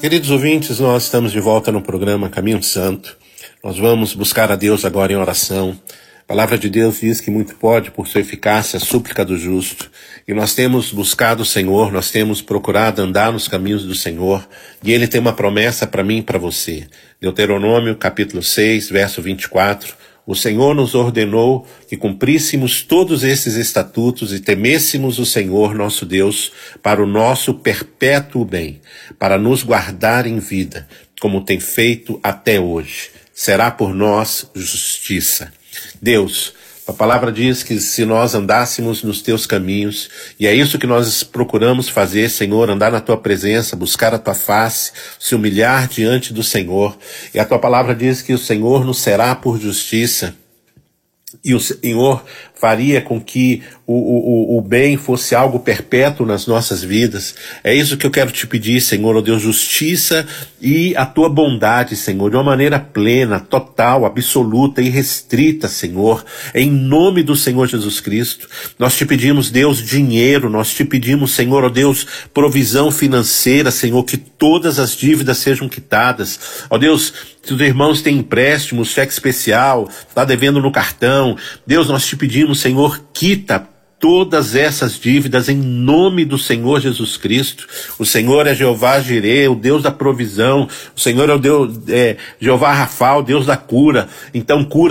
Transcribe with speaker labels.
Speaker 1: Queridos ouvintes, nós estamos de volta no programa Caminho Santo. Nós vamos buscar a Deus agora em oração. A palavra de Deus diz que muito pode, por sua eficácia, a súplica do justo. E nós temos buscado o Senhor, nós temos procurado andar nos caminhos do Senhor. E Ele tem uma promessa para mim e para você. Deuteronômio, capítulo 6, verso 24. O Senhor nos ordenou que cumpríssemos todos esses estatutos e temêssemos o Senhor nosso Deus para o nosso perpétuo bem, para nos guardar em vida, como tem feito até hoje. Será por nós justiça. Deus, a palavra diz que se nós andássemos nos teus caminhos, e é isso que nós procuramos fazer, Senhor, andar na tua presença, buscar a tua face, se humilhar diante do Senhor. E a tua palavra diz que o Senhor nos será por justiça, e o Senhor faria com que o bem fosse algo perpétuo nas nossas vidas. É isso que eu quero te pedir, Senhor, ó Deus, justiça e a tua bondade, Senhor, de uma maneira plena, total, absoluta e restrita, Senhor, em nome do Senhor Jesus Cristo. Nós te pedimos, Deus, dinheiro, nós te pedimos, Senhor, ó Deus, provisão financeira, Senhor, que todas as dívidas sejam quitadas. Ó Deus, se os irmãos têm empréstimos, cheque especial, está devendo no cartão, Deus, nós te pedimos, Senhor, quita todas essas dívidas em nome do Senhor Jesus Cristo. O Senhor é Jeová Jireh, o Deus da provisão. O Senhor é o Deus, Jeová Rafa, o Deus da cura. Então cura